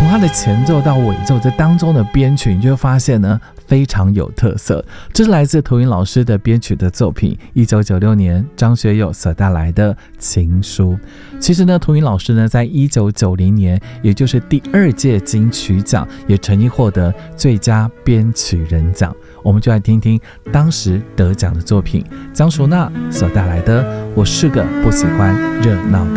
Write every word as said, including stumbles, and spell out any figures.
它的前奏到尾奏这当中的编曲，你就会发现呢非常有特色。这是来自涂云老师的编曲的作品，一九九六年张学友所带来的情书。其实呢，涂云老师呢在一九九零年，也就是第二届金曲奖，也曾经获得最佳编曲人奖。我们就来听听当时得奖的作品，江淑娜所带来的《我是个不喜欢热闹的